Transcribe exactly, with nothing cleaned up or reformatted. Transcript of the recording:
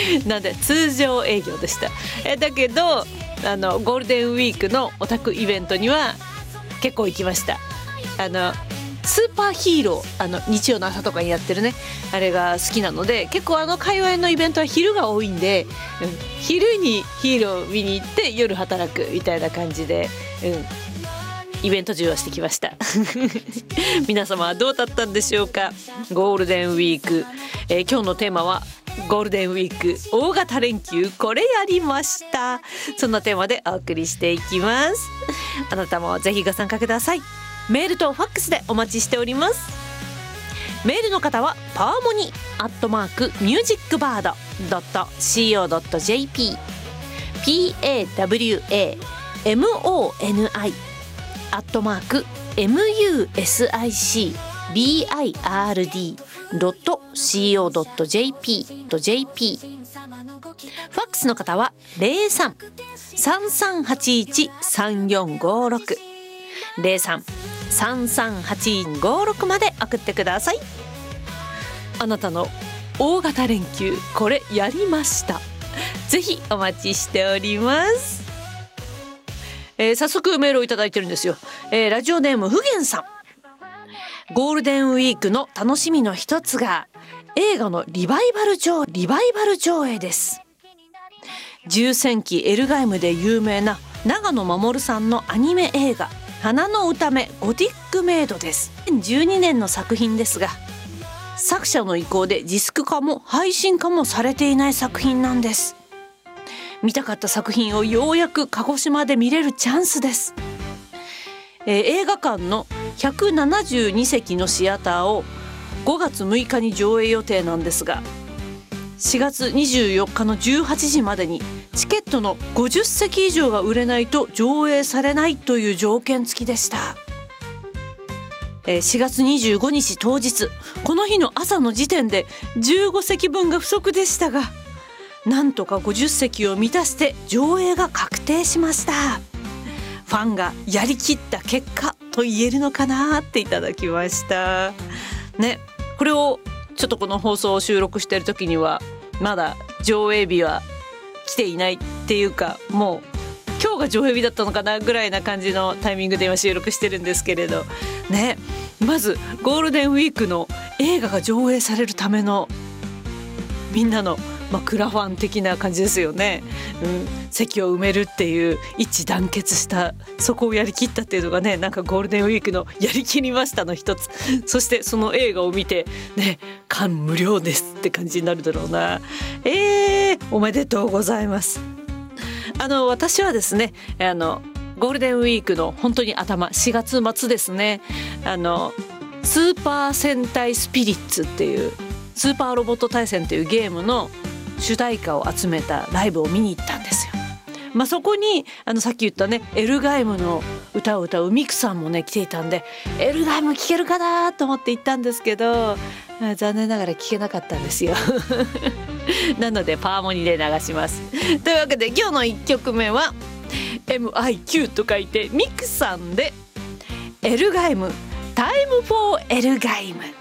なんで通常営業でした。えだけどあのゴールデンウィークのオタクイベントには結構行きました。あのスーパーヒーロー、あの日曜の朝とかにやってるね、あれが好きなので、結構あの界隈のイベントは昼が多いんで、うん、昼にヒーロー見に行って夜働くみたいな感じで、うんイベント需要してきました皆様はどうだったんでしょうか。ゴールデンウィーク、えー、今日のテーマはゴールデンウィーク大型連休これやりました。そんなテーマでお送りしていきます。あなたもぜひご参加ください。メールとファックスでお待ちしております。メールの方はパワモニアットマークミュージックバードドット シーオードットジェーピー ピーエーダブリューエーエムオーエヌアイアットマーク ミュージックバードドット シーオードットジェーピー ファックスの方はゼロさん さんさんはちいち さんよんごろく ゼロさん さんさんはちごろくまで送ってください。あなたの大型連休これやりました。ぜひお待ちしております。えー、早速メールをいただいてるんですよ。えー、ラジオネームふげんさん。ゴールデンウィークの楽しみの一つが映画のリバイバル上リバイバル上映です。重戦記エルガイムで有名な長野守さんのアニメ映画花の歌目ゴティックメイドです。にせんじゅうにねんの作品ですが、作者の意向でディスク化も配信化もされていない作品なんです。見たかった作品をようやく鹿児島で見れるチャンスです。えー、映画館のひゃくななじゅうにせきのシアターをごがつむいかに上映予定なんですが、しがつにじゅうよっかのじゅうはちじまでにチケットのごじゅっせき以上が売れないと上映されないという条件付きでした。えー、しがつにじゅうごにち当日、この日の朝の時点でじゅうごせきぶんが不足でしたが、なんとかごじゅっせきを満たして上映が確定しました。ファンがやりきった結果と言えるのかなっていただきましたね。これをちょっとこの放送を収録している時にはまだ上映日は来ていないっていうか、もう今日が上映日だったのかなぐらいな感じのタイミングで今収録してるんですけれどね。まずゴールデンウィークの映画が上映されるためのみんなのまあ、クラファン的な感じですよね、うん、席を埋めるっていう一致団結したそこをやりきったっていうのがね、なんかゴールデンウィークのやりきりましたの一つ。そしてその映画を見てね、感無量ですって感じになるだろうな。えー、おめでとうございます。あの私はですね、あのゴールデンウィークの本当に頭しがつまつですね、あのスーパー戦隊スピリッツっていうスーパーロボット対戦っていうゲームの主題歌を集めたライブを見に行ったんですよ。まあ、そこにあのさっき言ったねエルガイムの歌を歌うミクさんもね来ていたんで、エルガイム聴けるかなと思って行ったんですけど、残念ながら聴けなかったんですよなのでパワモニで流します。というわけで今日のいっきょくめは エムアイキュー と書いてミクさんでエルガイムタイムフォーエルガイム。